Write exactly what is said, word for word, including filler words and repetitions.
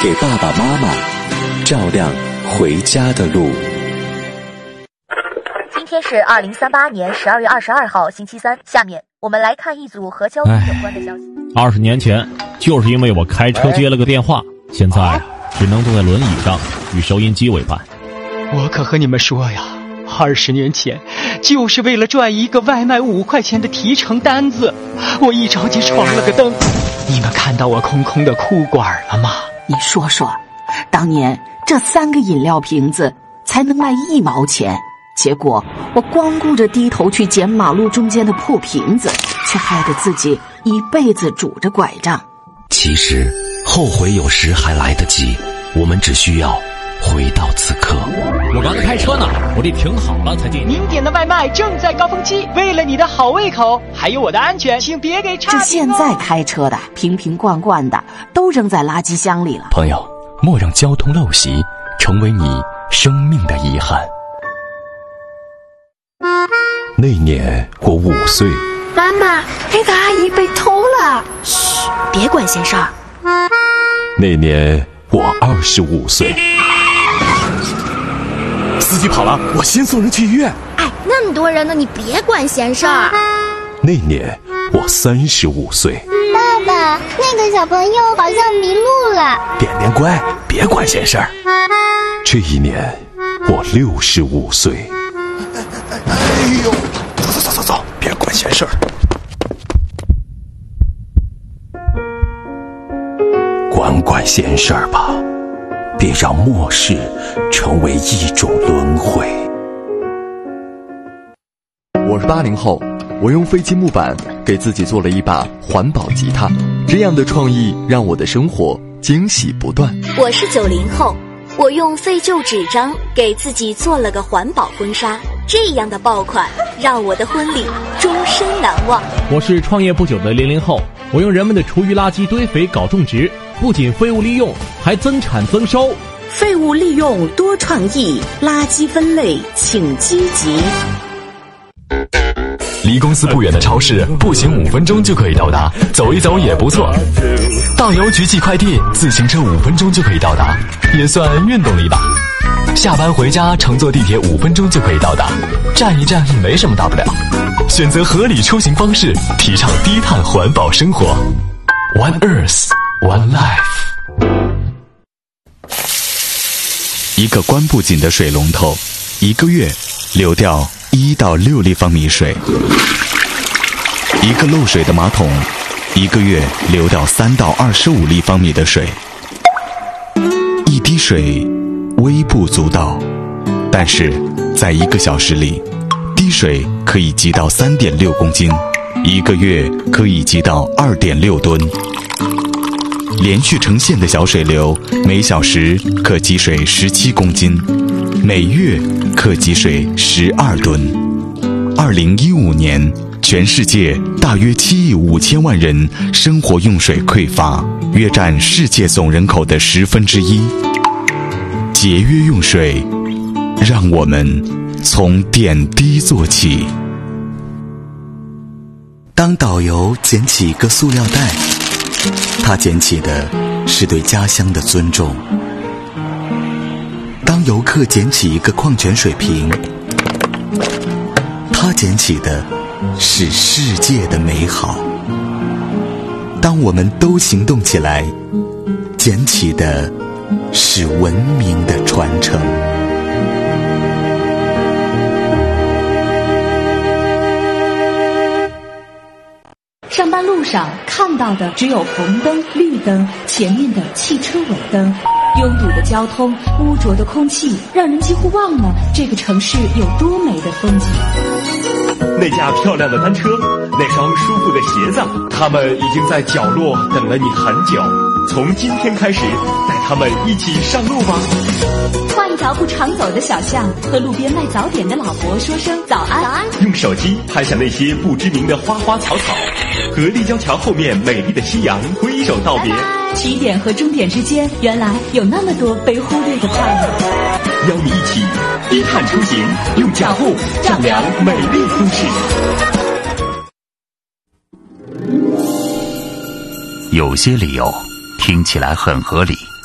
给爸爸妈妈照亮回家的路。 今天是二零三八年十二月二十二号星期三，下面我们来看一组和交通有关的消息。 二十年前，就是因为我开车接了个电话，现在啊，只能坐在轮椅上与收音机为伴。 我可和你们说呀，二十年前，就是为了赚一个外卖五块钱的提成单子，我一着急闯了个灯。你们看到我空空的裤管了吗？ 你说说，当年这三个饮料瓶子才能卖一毛钱，结果我光顾着低头去捡马路中间的破瓶子，却害得自己一辈子拄着拐杖。 其实后悔有时还来得及，我们只需要回到此刻。 我刚才开车呢，我得停好了才进。 您点的外卖正在高峰期，为了你的好胃口还有我的安全，请别给差评哦。 这现在开车的瓶瓶罐罐的都扔在垃圾箱里了。 朋友，莫让交通陋习成为你生命的遗憾。那年我五岁， 妈妈，那个阿姨被偷了。嘘，别管闲事儿。 那年我二十五岁， 司机跑了，我先送人去医院。 哎，那么多人呢，你别管闲事儿。 那年我三十五岁。 爸爸，那个小朋友好像迷路了。 点点乖，别管闲事儿。 这一年我六十五岁。 哎呦，走走走走走，别管闲事儿。 管管闲事儿吧，别让末世成为一种轮回。 我是八零后，我用废弃木板给自己做了一把环保吉他，这样的创意让我的生活惊喜不断。 我是九零后，我用废旧纸张给自己做了个环保婚纱，这样的爆款让我的婚礼终身难忘。 我是创业不久的零零后，我用人们的厨余垃圾堆肥搞种植，不仅废物利用，还增产增收。 废物利用多创意，垃圾分类请积极。 离公司不远的超市，步行五分钟就可以到达，走一走也不错。到邮局寄快递，自行车五分钟就可以到达，也算运动了一把。下班回家乘坐地铁五分钟就可以到达，站一站没什么大不了。选择合理出行方式，提倡低碳环保生活。One Earth, One Life。 一个关不紧的水龙头，一个月流掉一到六立方米水；一个漏水的马桶，一个月流掉三到二十五立方米的水。一滴水微不足道，但是在一个小时里，滴水可以积到三点六公斤，一个月可以积到二点六吨。连续成线的小水流，每小时可积水十七公斤，每月可积水十二吨。二零一五年，全世界大约七亿五千万人生活用水匮乏，约占世界总人口的十分之一。节约用水，让我们从点滴做起。当导游捡起一个塑料袋，他捡起的是对家乡的尊重。当游客捡起一个矿泉水瓶，他捡起的是世界的美好。当我们都行动起来，捡起的是文明的传承。 上班路上看到的只有红灯、绿灯，前面的汽车尾灯。拥堵的交通，污浊的空气，让人几乎忘了这个城市有多美的风景。 那架漂亮的单车，那双舒服的鞋子，他们已经在角落等了你很久。从今天开始，带他们一起上路吧。 换一条不常走的小巷，和路边卖早点的老伯说声早安。早安。 用手机拍下那些不知名的花花草草，和立交桥后面美丽的夕阳挥手道别。 起点和终点之间，原来有那么多被忽略的快乐。 邀你一起低碳出行，用脚步丈量美丽都市。 有些理由听起来很合理，